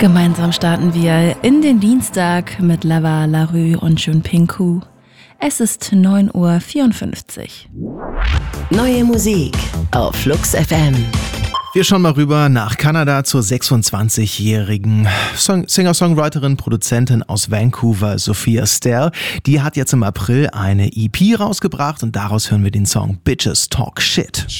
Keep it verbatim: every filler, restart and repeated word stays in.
Gemeinsam starten wir in den Dienstag mit Lava, Larue und Junpinku. Es ist neun Uhr vierundfünfzig. Neue Musik auf Flux F M. Wir schauen mal rüber nach Kanada zur sechsundzwanzigjährigen Song- Singer-Songwriterin, Produzentin aus Vancouver, Sophia Stell. Die hat jetzt im April eine E P rausgebracht und daraus hören wir den Song Bitches Talk Shit.